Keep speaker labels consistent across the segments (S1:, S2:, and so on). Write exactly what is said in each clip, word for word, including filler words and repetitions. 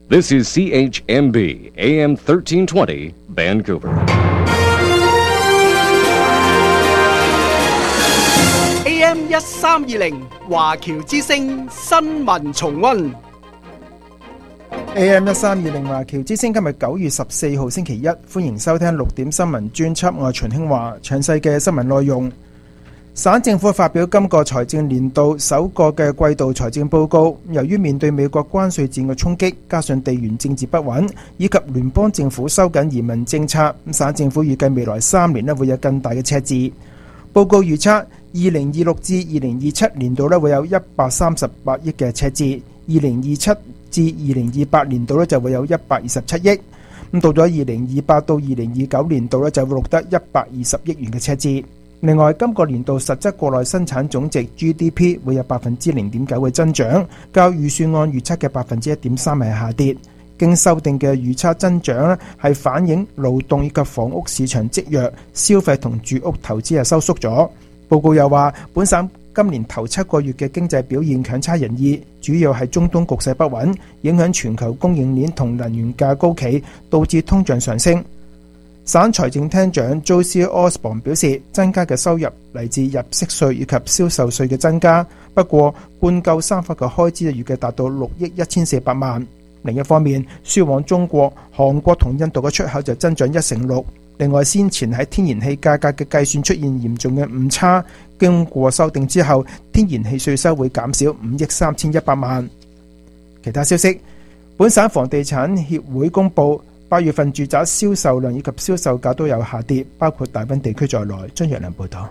S1: This is C H M B, A M thirteen twenty, Vancouver.
S2: A M 一三二零華僑之聲新聞重溫。
S3: A M 一三二零華僑之聲今日九月十四號星期一，歡迎收聽六點新聞專輯，我係秦興華。詳細嘅新聞內容，省政府發表今個財政年度首個嘅季度財政報告。由於面對美國關稅戰嘅衝擊，加上地緣政治不穩，以及聯邦政府收緊移民政策，省政府預計未來三年咧會有更大嘅赤字。報告預測，二零二六至二零二七年度咧會有一百三十八億嘅赤字，二零二七至二零二八年度咧就會有一百二十七億。咁到咗二零二八到二零二九年度咧就會錄得一百二十億元嘅赤字。另外，今個年度實質國內生產總值 G D P 會有百分之零點九嘅增長，較預算案預測嘅百分之一點三係下跌。經修訂嘅預測增長咧係反映勞動以及房屋市場積弱，消費同住屋投資係收縮咗。報告又話，本省今年頭七個月嘅經濟表現強差人意，主要係中東局勢不穩，影響全球供應鏈同能源價高企，導致通脹上升。省財政廳長 Josie Osborne 表示，增加嘅收入嚟自入息稅以及銷售稅嘅增加，不過灌救三發嘅開支預計達到六億一千四百萬。另一方面，輸往中國、韓國同印度嘅出口就增長一成六。另外，先前喺天然氣價格嘅計算出現嚴重嘅誤差，經過修訂之後，天然氣稅收會減少五億三千一百萬。其他消息，本省房地產協會公布，八月份住宅銷售量以及銷售價都有下跌，包括大溫地區在內。張若良報道。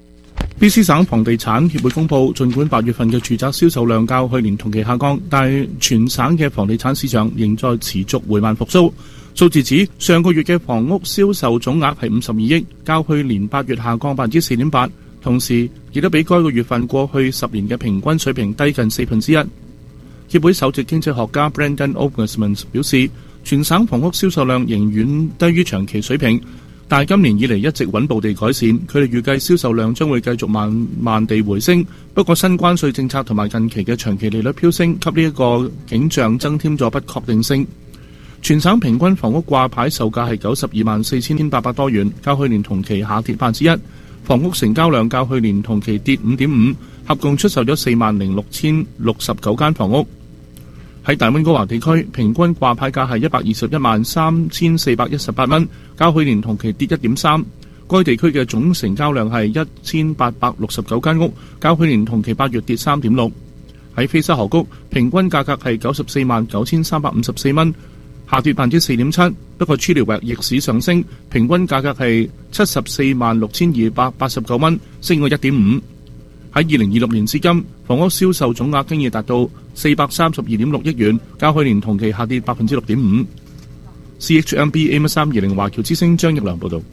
S4: B C 省房地產協會公布，儘管八月份嘅住宅銷售量較去年同期下降，但係全省嘅房地產市場仍在持續緩慢復甦。數字指上個月嘅房屋銷售總額係五十二億，較去年八月下降百分之四點八，同時亦都比該個月份過去十年嘅平均水平低近四分之一。協會首席經濟學家 Brendan Ogmans 表示，全省房屋銷售量仍遠低於長期水平，但係今年以嚟一直穩步地改善。佢哋預計銷售量將會繼續慢慢地回升，不過新關稅政策同埋近期嘅長期利率飆升，給呢一個景象增添咗不確定性。全省平均房屋掛牌售價係九十二萬四千八百多元，較去年同期下跌百分之一。房屋成交量較去年同期跌五點五，合共出售咗四萬零六千六十九間房屋。喺大溫哥華地區，平均掛牌價係一百二十一萬三千四百一十八蚊，較去年同期跌一點三。該地區嘅總成交量係一千八百六十九間屋，較去年同期八月跌三點六。喺菲沙河谷，平均價格係九十四萬九千三百五十四蚊，下跌百分之四點七。不過 Chilliwack 逆市上升，平均價格係七十四萬六千二百八十九蚊，升咗一點五。喺二零二六年至今，房屋銷售總額經已達到四百三十二點六億元，較去年同期下跌百分之六點五。C H M B A M 三二零華僑之聲張益良報導。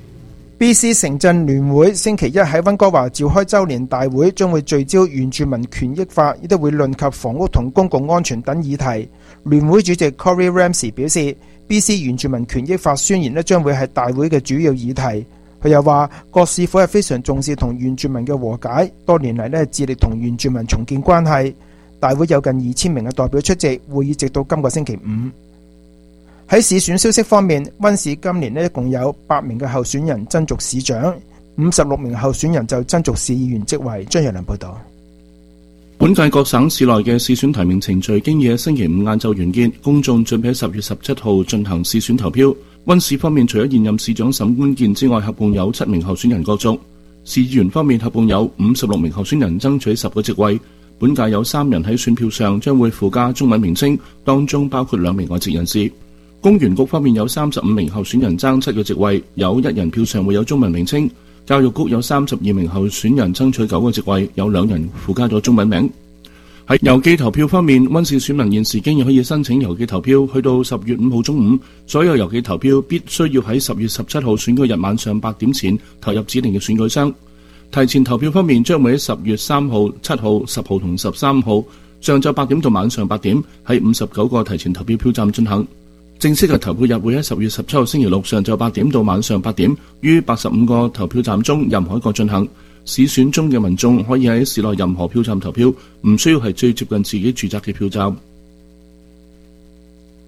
S3: B C 城鎮聯會星期一喺溫哥華召開周年大會，將會聚焦原住民權益法，亦都會論及房屋同公共安全等議題。聯會主席 Corey Ramsey 表示， B C 原住民權益法宣言咧將會係大會嘅主要議題。佢又話，各市府係非常重視同原住民嘅和解，多年嚟咧致力同原住民重建關係。大會有近二千名嘅代表出席，會議直到今個星期五。喺市選消息方面，溫市今年咧一共有八名嘅候選人爭逐市長，五十六名候選人就爭逐市議員職位。張若良報導。
S4: 本屆各省市內嘅市選提名程序經已喺星期五晏晝完結，公眾準備喺十月十七號進行市選投票。溫市方面，除咗現任市長沈官健之外，合共有七名候選人角逐。市議員方面，合共有五十六名候選人爭取十個職位。本屆有三人喺選票上將會附加中文名稱，當中包括兩名外籍人士。公園局方面有三十五名候選人爭七個職位，有一人票上會有中文名稱。教育局有三十二名候選人爭取九個職位，有兩人附加咗中文名。喺郵寄投票方面，溫市選民現時經已可以申請郵寄投票，去到十月五號中午。所有郵寄投票必須要喺十月十七號選舉日晚上八點前投入指定嘅選舉箱。提前投票方面，將會喺十月三號、七號、十號同十三號上晝八點到晚上八點喺五十九個提前投票票站進行。正式嘅投票日會喺十月十七號星期六上晝八點到晚上八點，於八十五個投票站中任何一個進行。市選中嘅民眾可以喺市內任何票站投票，唔需要係最接近自己住宅嘅票站。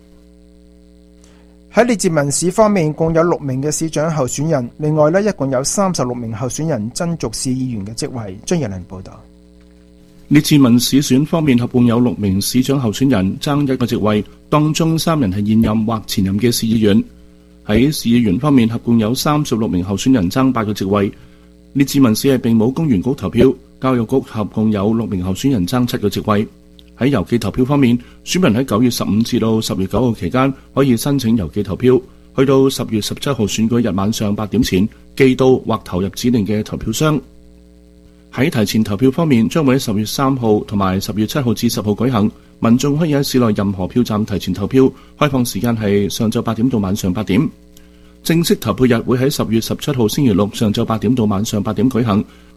S3: 喺列治文市方面，共有六名嘅市長候選人，另外呢，一共有三十六名候選人爭逐市議員嘅職位。張日良報道。
S4: 列治文市選方面，合共有六名市長候選人爭一個職位，當中三人係現任或前任嘅市議員。喺市議員方面，合共有三十六名候選人爭八個職位。列治文市係並冇公員局投票，教育局合共有六名候選人爭七個職位。喺郵寄投票方面，選民喺九月十五至到十月九號期間可以申請郵寄投票，去到十月十七號選舉日晚上八點前寄到或投入指定嘅投票箱。喺提前投票方面，將會喺十月三號同埋十月七號至十號舉行，民眾可以喺市內任何票站提前投票，開放時間係上晝八點到晚上八點。正式投票日會喺十月十七號星期六上晝八點到晚上八點舉行，